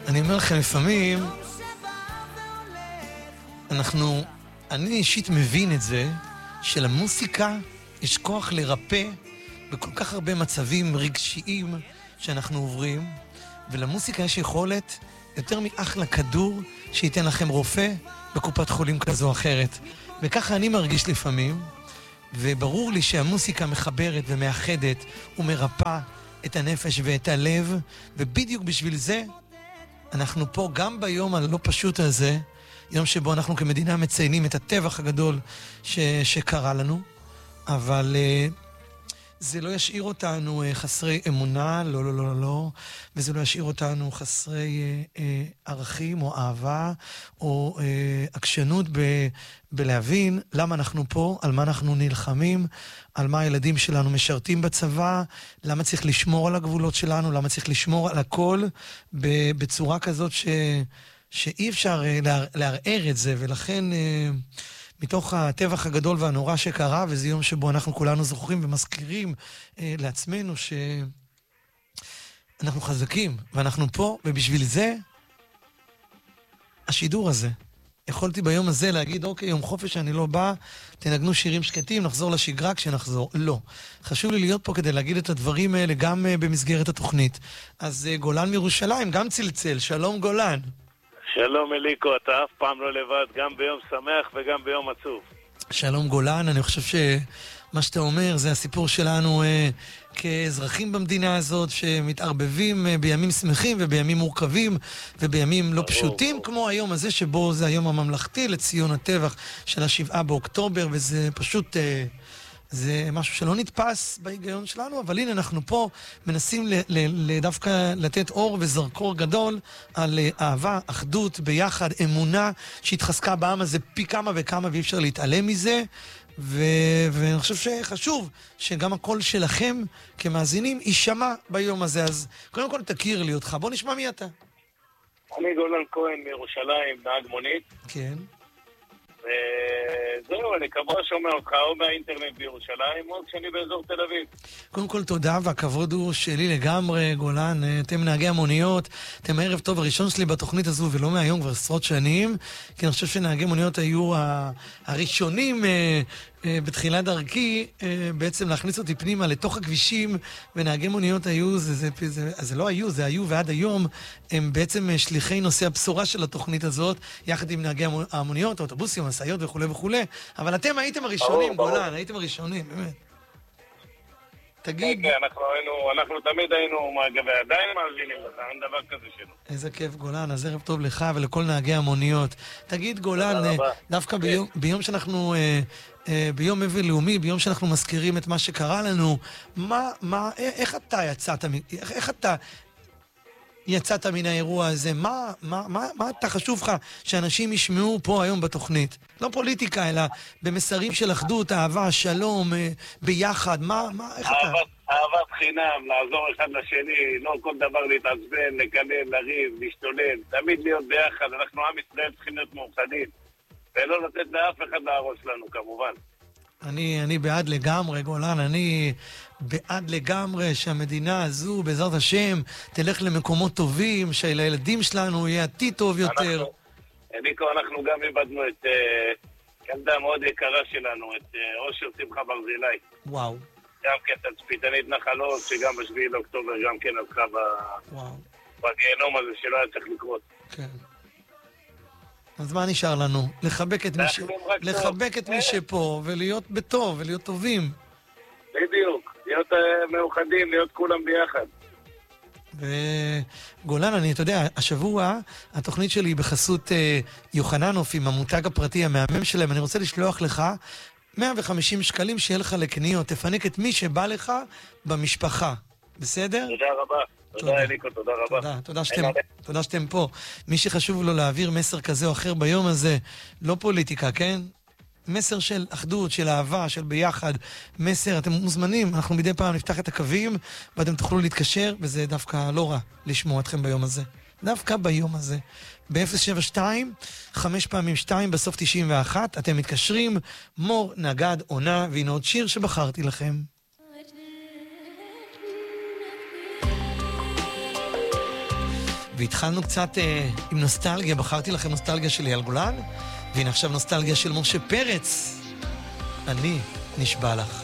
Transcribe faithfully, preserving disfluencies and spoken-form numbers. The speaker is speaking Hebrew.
אני אומר לכם, לפעמים אנחנו, אני אישית מבין את זה, שלמוסיקה יש כוח לרפא בכל כך הרבה מצבים רגשיים שאנחנו עוברים, ולמוסיקה יש יכולת יותר מאחלה כדור שייתן לכם רופא בקופת חולים כזו או אחרת. וככה אני מרגיש לפעמים, וברור לי שהמוסיקה מחברת ומאחדת ומרפא את הנפש ואת הלב, ובדיוק בשביל זה אנחנו פה גם ביום הלא פשוט הזה, יום שבו אנחנו כמדינה מציינים את הטבח הגדול ש- שקרה לנו, אבל uh, זה לא ישאיר אותנו uh, חסרי אמונה, לא, לא, לא, לא, לא, וזה לא ישאיר אותנו חסרי uh, uh, ערכים או אהבה או uh, עקשנות ב- בלהבין למה אנחנו פה, על מה אנחנו נלחמים, על מה הילדים שלנו משרתים בצבא, למה צריך לשמור על הגבולות שלנו, למה צריך לשמור על הכל בצורה כזאת ש... שאי אפשר לערער את זה, ולכן מתוך הטבח הגדול והנורא שקרה, וזה יום שבו אנחנו כולנו זוכרים ומזכירים לעצמנו שאנחנו חזקים, ואנחנו פה, ובשביל זה השידור הזה. יכולתי ביום הזה להגיד, אוקיי, יום חופש אני לא בא, תנגנו שירים שקטים, נחזור לשגרה כשנחזור. לא. חשוב לי להיות פה כדי להגיד את הדברים האלה גם במסגרת התוכנית. אז גולן מירושלים, גם צלצל. שלום גולן. שלום אליקו, אתה אף פעם לא לבד, גם ביום שמח וגם ביום עצוב. שלום גולן, אני חושב שמה שאתה אומר זה הסיפור שלנו אה, כאזרחים במדינה הזאת שמתערבבים אה, בימים שמחים ובימים מורכבים ובימים לא פשוטים, או, כמו או. היום הזה שבו זה היום הממלכתי לציון הטבח של השבעה באוקטובר, וזה פשוט... אה, זה משהו שלא נתפס בהיגיון שלנו, אבל הנה אנחנו פה מנסים ל- ל- דווקא לתת אור וזרקור גדול על אהבה, אחדות, ביחד, אמונה שהתחזקה בעם הזה פי כמה וכמה ואי אפשר להתעלם מזה, ו- ואני חושב שחשוב שגם הקול שלכם כמאזינים יישמע ביום הזה. אז קודם כל תכיר לי אותך, בוא נשמע מי אתה. אני גולן כהן מירושלים, נהג מונית. כן. וזהו, אני קבוע שומע אותך או מהאינטרנט בירושלים או כשאני באזור תל אביב. קודם כל תודה, והכבוד הוא שלי לגמרי, גולן. אתם נהגי המוניות, אתם הערב טוב הראשון שלי בתוכנית הזו, ולא מהיום, כבר עשרות שנים, כי אני חושב שנהגי מוניות היו הראשונים בתחילת דרכי בעצם להכניס אותי פנימה לתוך הכבישים, ונהגי מוניות היו, זה, זה, זה, זה לא היו, זה היו ועד היום, הם בעצם שליחי נושא הבשורה של התוכנית הזאת, יחד עם נהגי המוניות, האוטובוסים, הסעיות וכו' וכו'. אבל אתם הייתם הראשונים, גולן, הייתם הראשונים, באמת. תגיד... כן, אנחנו היינו, אנחנו תמיד היינו, ועדיין מאזינים לך, אין דבר כזה שלא. איזה כיף, גולן, אז ערב טוב לך ולכל נהגי המוניות. תגיד, גולן, דווקא ביום, ביום שאנחנו, ביום אבל לאומי, ביום שאנחנו מזכירים את מה שקרה לנו, מה, מה, איך אתה יצאת, איך, איך אתה... יצאת מן האירוע הזה, מה, מה, מה, מה אתה חשוב לך שאנשים ישמעו פה היום בתוכנית? לא פוליטיקה, אלא במסרים של אחדות, אהבה, שלום, ביחד, מה, מה, איך אתה? אהבת, אהבת חינם, לעזור אחד לשני, לא כל דבר להתעצבן, לקלל, לריב, להשתולל, תמיד להיות ביחד, אנחנו עם ישראל צריכים להיות מאוחדים, ולא לתת לאף אחד להרוס לנו, כמובן. אני, אני בעד לגמרי, גולן, אני בעד לגמרי שהמדינה הזו, בעזרת השם, תלך למקומות טובים, שלילדים שלנו יהיה עתיד טוב יותר. אנחנו, אליקו, אנחנו גם איבדנו את ילדה מאוד יקרה שלנו, את אושר שמחה ברזילי. וואו. גם כן תצפיתנית נחלות, שגם בשביעי לאוקטובר גם כן הלכה בגיהנום הזה שלא היה צריך לקרות. כן. אז מה נשאר לנו? לחבק את מי ש... לחבק את מי שפה, ולהיות בטוב, ולהיות טובים. בדיוק, להיות מאוחדים, להיות כולם ביחד. וגולן, אני, אתה יודע, השבוע התוכנית שלי היא בחסות אה, יוחננוף עם המותג הפרטי המהמם שלהם. אני רוצה לשלוח לך מאה וחמישים שקלים שיהיה לך לקניות. תפנק את מי שבא לך במשפחה. בסדר? תודה רבה. תודה אליקו, תודה רבה. תודה, תודה שאתם, תודה שאתם פה. מי שחשוב לו להעביר מסר כזה או אחר ביום הזה, לא פוליטיקה, כן? מסר של אחדות, של אהבה, של ביחד. מסר, אתם מוזמנים, אנחנו מדי פעם נפתח את הקווים, ואתם תוכלו להתקשר, וזה דווקא לא רע לשמוע אתכם ביום הזה. דווקא ביום הזה. ב-אפס שבע שתיים, חמש פעמים שתיים, בסוף תשעים ואחת, אתם מתקשרים, מור נגד עונה, והנה עוד שיר שבחרתי לכם. והתחלנו קצת אה, עם נוסטלגיה, בחרתי לכם נוסטלגיה של אייל גולן, והנה עכשיו נוסטלגיה של משה פרץ. אני נשבע לך.